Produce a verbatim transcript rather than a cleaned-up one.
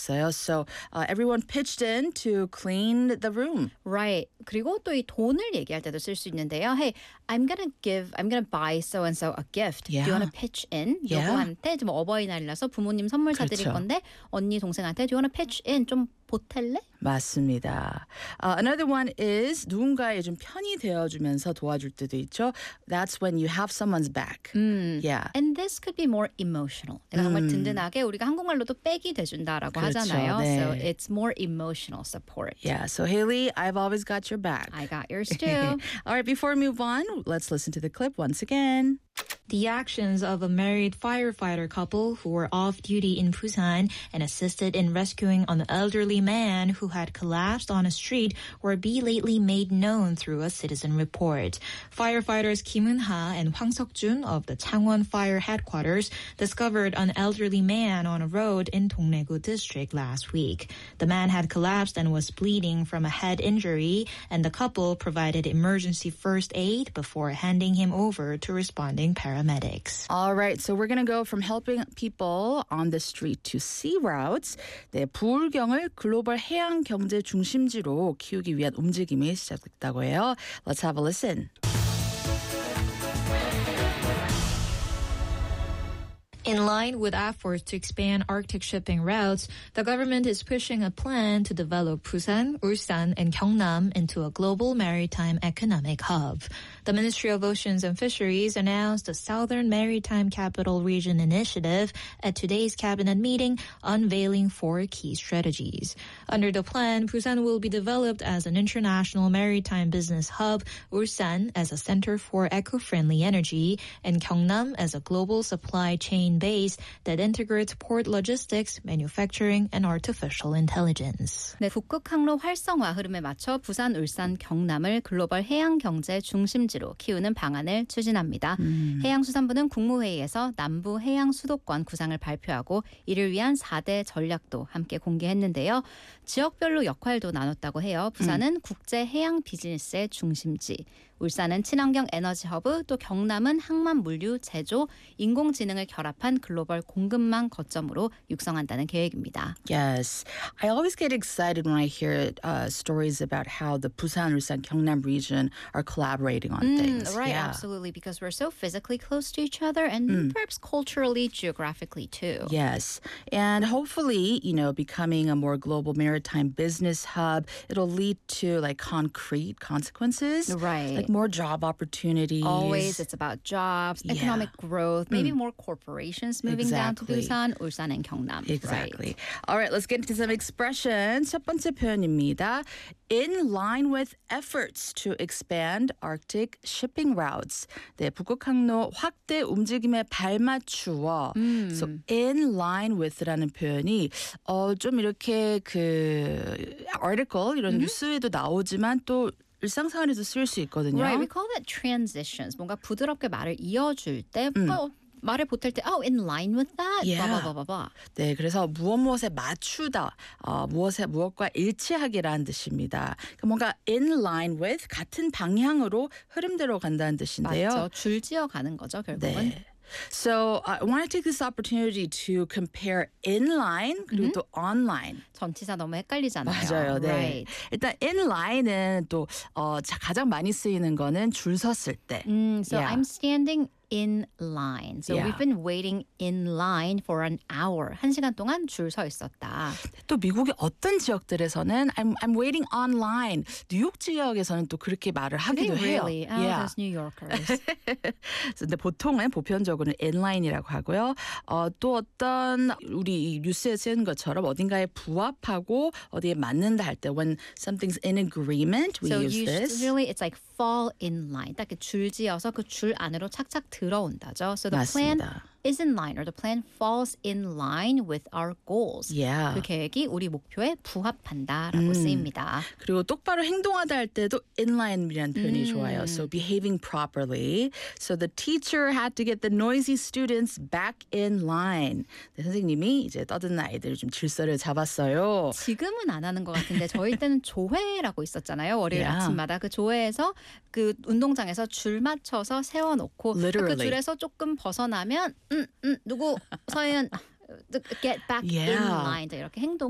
있었어요. So uh, everyone pitched in to clean the room. Right. 그리고 또 이 돈을 얘기할 때도 쓸 수 있는데요. Hey, I'm gonna give, I'm gonna buy so and so a gift. Yeah. Do you wanna pitch in? Yeah. 누구한테 뭐 어버이날이라서 부모님 선물 사드릴 그렇죠. 건데 언니 동생한테 Do you wanna pitch in? 좀 보탤래? 맞습니다. Uh, another one is 누군가의 좀 편이 되어주면서 도와줄 때도 있죠. That's when you have someone's back. 음. Yeah. And this could be more emotional. 내가 정말 음. 든든하게 우리가 한국말로도 백이 돼준다라고 그렇죠. 하잖아요. 네. So it's more emotional support. Yeah. So Haley, I've always got your back. I got yours too. All right. Before we move on, let's listen to the clip once again. The actions of a married firefighter couple who were off duty in Busan and assisted in rescuing an elderly man who had collapsed on a street were belatedly made known through a citizen report. Firefighters Kim Eun-ha and Hwang Seok-jun of the Changwon Fire Headquarters discovered an elderly man on a road in Dongnaegu District last week. The man had collapsed and was bleeding from a head injury, and the couple provided emergency first aid before handing him over to responding paramedics. All right, so we're going to go from helping people on the street to sea routes. 네, 부울경을 글로벌 해양 경제 중심지로 키우기 위한 움직임이 시작됐다고 해요. Let's have a listen. In line with efforts to expand Arctic shipping routes, the government is pushing a plan to develop Busan, Ulsan, and Gyeongnam into a global maritime economic hub. The Ministry of Oceans and Fisheries announced the Southern Maritime Capital Region Initiative at today's cabinet meeting, unveiling four key strategies. Under the plan, Busan will be developed as an international maritime business hub, Ulsan as a center for eco-friendly energy, and Gyeongnam as a global supply chain base that integrates port logistics, manufacturing, and artificial intelligence. 네, 북극 항로 활성화 흐름에 맞춰 부산, 울산, 경남을 글로벌 해양 경제 중심지로 키우는 방안을 추진합니다. 음. 해양수산부는 국무회의에서 남부 해양 수도권 구상을 발표하고 이를 위한 사 대 전략도 함께 공개했는데요. 지역별로 역할도 나눴다고 해요. 부산은 음. 국제 해양 비즈니스의 중심지, 울산은 친환경 에너지 허브, 또 경남은 항만 물류, 제조, 인공지능을 결합한 글로벌 공급망 거점으로 육성한다는 계획입니다. Yes, I always get excited when I hear uh, stories about how the Busan, Ulsan, Gyeongnam region are collaborating on Mm, things. right, Yeah. absolutely, because we're so physically close to each other and Mm. perhaps culturally, geographically too. Yes, and hopefully, you know, becoming a more global maritime business hub, it'll lead to like concrete consequences, Right. like more job opportunities. Always it's about jobs, Yeah. economic growth, maybe more corporations moving down to Exactly. Busan, Ulsan, and Gyeongnam. Exactly. Right. All right, let's get into some expressions. 첫 번째 표현입니다. In line with efforts to expand Arctic shipping routes. 네, 북극 항로 확대 움직임에 발맞추어. 음. So in line with라는 표현이 어, 좀 이렇게 그 article 이런 뉴스에도 나오지만 또 일상생활에도 쓸 수 있거든요. Right, we call that transitions. 뭔가 부드럽게 말을 이어줄 때 음. 어, 말을 보탤 때 oh, in line with that? Yeah. 바바바바바. 네, 그래서 무엇 무엇에 맞추다, 어, 무엇에 무엇과 일치하기라는 뜻입니다. 그러니까 뭔가 in line with 같은 방향으로 흐름대로 간다는 뜻인데요. 맞죠. 줄지어 가는 거죠, 결국은. 네. So uh, I want to take this opportunity to compare inline 그리고 또 online. 전치사 너무 헷갈리잖아요. 맞아요. 네. Right. 일단 inline은 또 어, 자, 가장 많이 쓰이는 거는 줄 섰을 때. Mm, so Yeah. I'm standing in line. So Yeah. we've been waiting in line for an hour. 한 시간 동안 줄 서 있었다. 또 미국의 어떤 지역들에서는 I'm I'm waiting online. 뉴욕 지역에서는 또 그렇게 말을 하기도 They 해요. really? Oh, Yeah. those New Yorkers. 근데 보통은 보편적으로는 inline이라고 하고요. 어, 또 어떤 우리 이 뉴스에 쓰는 것처럼 어딘가에 부합하고 어디에 맞는다 할 때 when something's in agreement we so use this. usually it's like fall in line. 딱 줄지어서 그 줄 안으로 착착 들어온다죠. So the plan 맞습니다. is in line or the plan falls in line with our goals. Yeah. 그 계획이 우리 목표에 부합한다라고 음. 쓰입니다. 그리고 똑바로 행동하다 할 때도 inline이라는 표현이 좋아요. So behaving properly. So the teacher had to get the noisy students back in line. 네, 선생님이 이제 떠드는 아이들 좀 질서를 잡았어요. 지금은 안 하는 것 같은데 저희 때는 조회라고 있었잖아요. 월요일 Yeah. 아침마다 그 조회에서 그 운동장에서 줄 맞춰서 세워놓고 Literally. 그 줄에서 조금 벗어나면 음, 음, 누구 서현 get back Yeah. in line 이렇게 행동